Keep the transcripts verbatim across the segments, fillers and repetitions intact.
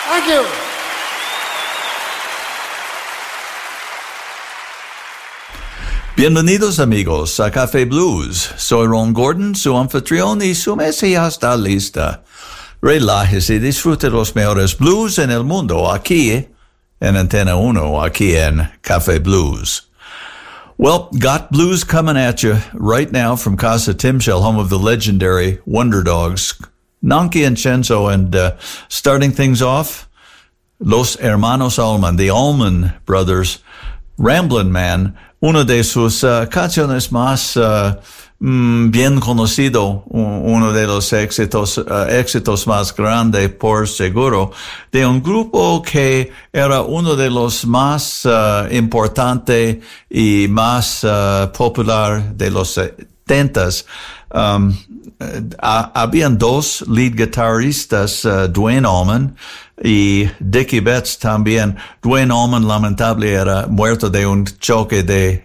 Thank you. Bienvenidos amigos a Café Blues. Soy Ron Gordon, su anfitrión, y su mesa ya está lista. Relájese y disfrute los mejores blues en el mundo aquí en Antena uno, aquí en Café Blues. Well, got blues coming at you right now from Casa Timshel, home of the legendary Wonder Dogs, Nanki and Chenzo, and uh, starting things off, Los Hermanos Allman, the Allman Brothers, Ramblin' Man, una de sus uh, canciones más uh, mm, bien conocido, uno de los éxitos, uh, éxitos más grandes por seguro, de un grupo que era uno de los más uh, importantes y más uh, popular de los setentas. Um, uh, habían dos lead guitarristas, uh, Duane Allman y Dickie Betts también. Duane Allman, lamentable, era muerto de un choque de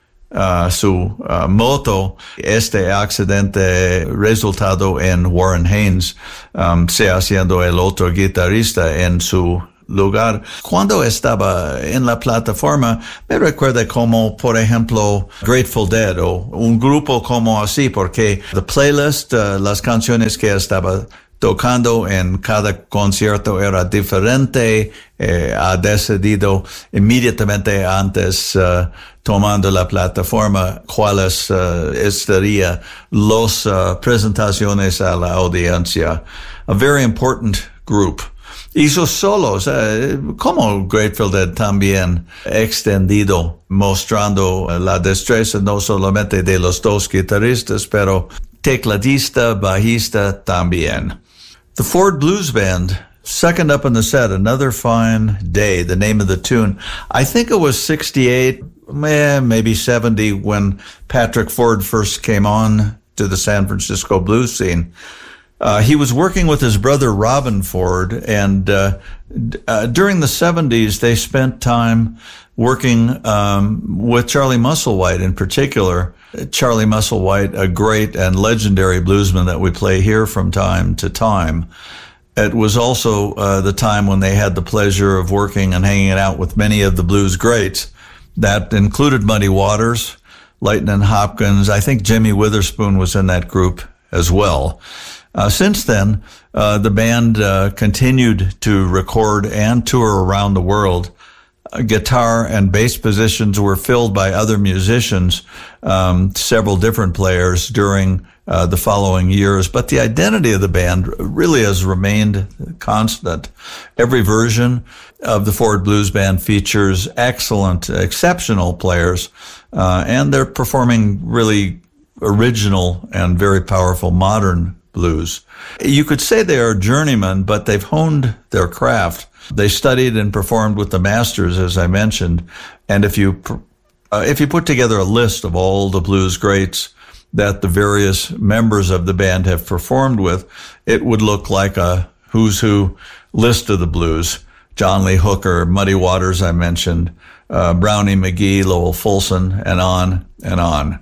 uh, su uh, moto. Este accidente resultado en Warren Haynes, um, se haciendo el otro guitarrista en su lugar. Cuando estaba en la plataforma, me recuerda como, por ejemplo, Grateful Dead o un grupo como así, porque the playlist, uh, las canciones que estaba tocando en cada concierto era diferente, eh, ha decidido inmediatamente antes, uh, tomando la plataforma, cuáles uh, estarían las uh, presentaciones a la audiencia. A very important group. Y sus solos, eh, como Grateful Dead también extendido, mostrando la destreza no solamente de los dos guitarristas, pero tecladista, bajista también. The Ford Blues Band, second up in the set, Another Fine Day, the name of the tune. I think it was sixty-eight, eh, maybe seventy, when Patrick Ford first came on to the San Francisco blues scene. Uh, he was working with his brother Robin Ford, and uh, uh, during the seventies, they spent time working um, with Charlie Musselwhite in particular. Charlie Musselwhite, a great and legendary bluesman that we play here from time to time. It was also uh, the time when they had the pleasure of working and hanging out with many of the blues greats. That included Muddy Waters, Lightnin' Hopkins. I think Jimmy Witherspoon was in that group as well. Uh, since then, uh, the band uh, continued to record and tour around the world. Uh, guitar and bass positions were filled by other musicians, um, several different players during uh, the following years. But the identity of the band really has remained constant. Every version of the Ford Blues Band features excellent, exceptional players, uh, and they're performing really original and very powerful modern blues. You could say they are journeymen, but they've honed their craft. They studied and performed with the masters, as I mentioned. And if you uh, if you put together a list of all the blues greats that the various members of the band have performed with, it would look like a who's who list of the blues. John Lee Hooker, Muddy Waters, I mentioned, uh, Brownie McGhee, Lowell Fulson, and on and on.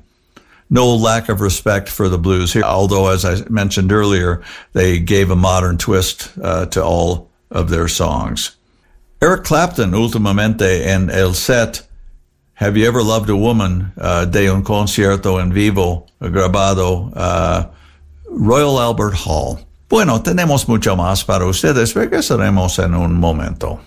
No lack of respect for the blues here, although, as I mentioned earlier, they gave a modern twist uh, to all of their songs. Eric Clapton, últimamente en el set, Have You Ever Loved a Woman, uh, de un concierto en vivo grabado, uh, Royal Albert Hall. Bueno, tenemos mucho más para ustedes. Regresaremos en un momento.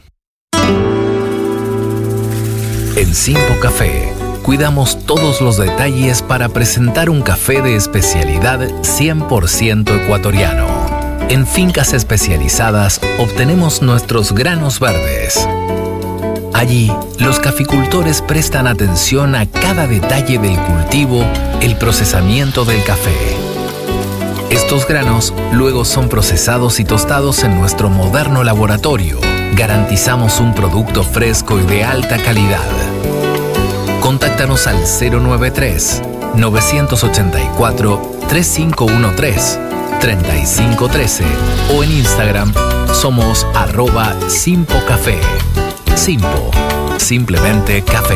En Simpo Café cuidamos todos los detalles para presentar un café de especialidad cien por ciento ecuatoriano. En fincas especializadas obtenemos nuestros granos verdes. Allí, los caficultores prestan atención a cada detalle del cultivo, el procesamiento del café. Estos granos luego son procesados y tostados en nuestro moderno laboratorio. Garantizamos un producto fresco y de alta calidad. Contáctanos al cero noventa y tres, novecientos ochenta y cuatro, treinta y cinco trece, treinta y cinco trece o en Instagram somos arroba Simpo Café. Simpo, simplemente café.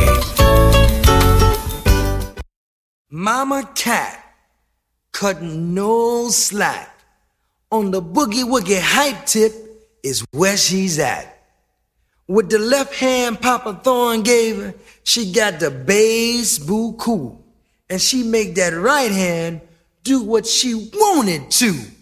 Mama Cat cut no slack on the boogie woogie hype tip. is where she's at. With the left hand Papa Thorne gave her, she got the bass boo cool. And she make that right hand do what she wanted to.